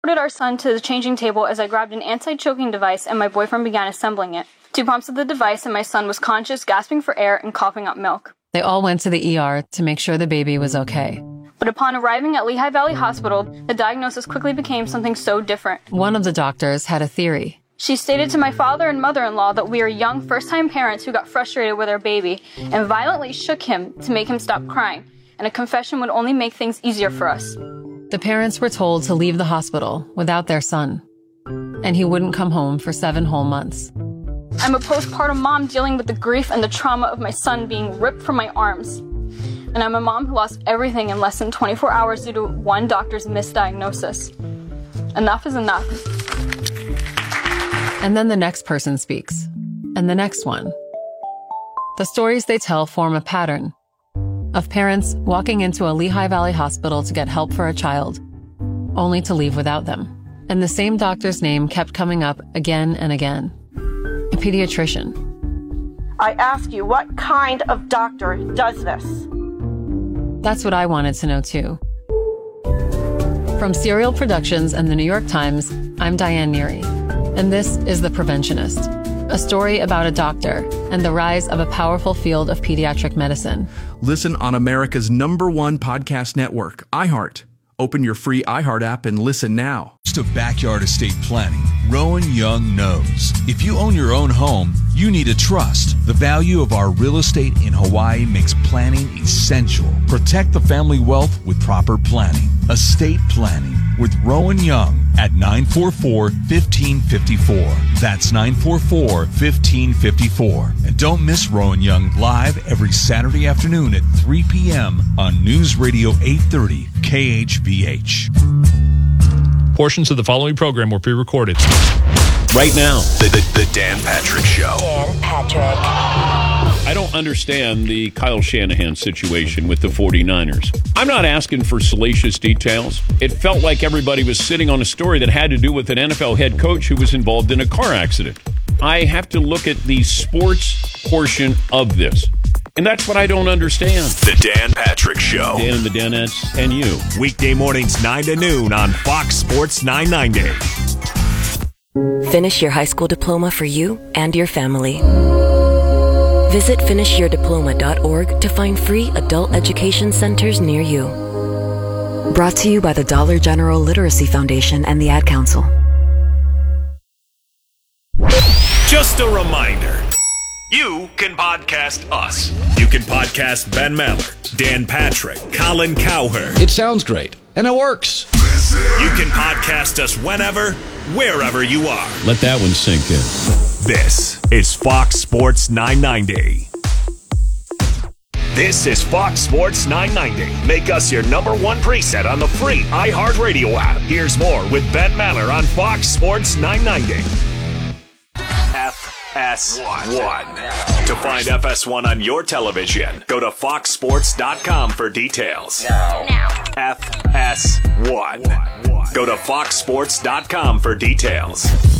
Loaded our son to the changing table as I grabbed an anti-choking device and my boyfriend began assembling it. 2 pumps of the device and my son was conscious, gasping for air and coughing up milk. They all went to the ER to make sure the baby was okay. But upon arriving at Lehigh Valley Hospital, the diagnosis quickly became something so different. One of the doctors had a theory. She stated to my father and mother-in-law that we are young first-time parents who got frustrated with our baby and violently shook him to make him stop crying, and a confession would only make things easier for us. The parents were told to leave the hospital without their son, and he wouldn't come home for 7 whole months. I'm a postpartum mom dealing with the grief and the trauma of my son being ripped from my arms. And I'm a mom who lost everything in less than 24 hours due to one doctor's misdiagnosis. Enough is enough. And then the next person speaks, and the next one. The stories they tell form a pattern of parents walking into a Lehigh Valley hospital to get help for a child, only to leave without them. And the same doctor's name kept coming up again and again. A pediatrician. I ask you, what kind of doctor does this? That's what I wanted to know too. From Serial Productions and the New York Times, I'm Diane Neary, and this is The Preventionist, a story about a doctor and the rise of a powerful field of pediatric medicine. Listen on America's #1 podcast network, iHeart. Open your free iHeart app and listen now. To backyard estate planning, Rowan Young knows. If you own your own home, you need a trust. The value of our real estate in Hawaii makes planning essential. Protect the family wealth with proper planning. Estate planning with Rowan Young at 944-1554. That's 944-1554. And don't miss Rowan Young live every Saturday afternoon at 3 p.m. on News Radio 830 KHVH. Portions of the following program were pre-recorded. Right now, the Dan Patrick Show. Dan Patrick. I don't understand the Kyle Shanahan situation with the 49ers. I'm not asking for salacious details. It felt like everybody was sitting on a story that had to do with an NFL head coach who was involved in a car accident. I have to look at the sports portion of this. And that's what I don't understand. The Dan Patrick Show. Dan and the Danettes and you. Weekday mornings 9 to noon on Fox Sports 990. Finish your high school diploma for you and your family. Visit finishyourdiploma.org to find free adult education centers near you. Brought to you by the Dollar General Literacy Foundation and the Ad Council. Just a reminder. You can podcast us. You can podcast Ben Maller, Dan Patrick, Colin Cowherd. It sounds great, and it works. You can podcast us whenever, wherever you are. Let that one sink in. This is Fox Sports 990. This is Fox Sports 990. Make us your #1 preset on the free iHeartRadio app. Here's more with Ben Maller on Fox Sports 990. FS1. To find FS1 on your television, go to foxsports.com for details. Now. FS1. Go to foxsports.com for details.